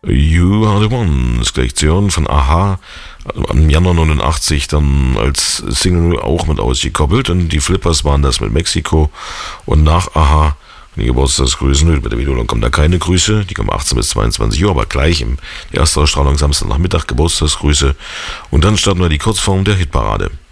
You Are the One, das Kollektion von Aha, im Januar 89 dann als Single auch mit ausgekoppelt, und die Flippers waren das mit Mexiko, und nach Aha die Geburtstagsgrüßen, bei der Wiederholung kommen da keine Grüße, die kommen 18 bis 22 Uhr, aber gleich die erste Ausstrahlung Samstagnachmittag Geburtstagsgrüße, und dann starten wir die Kurzform der Hitparade.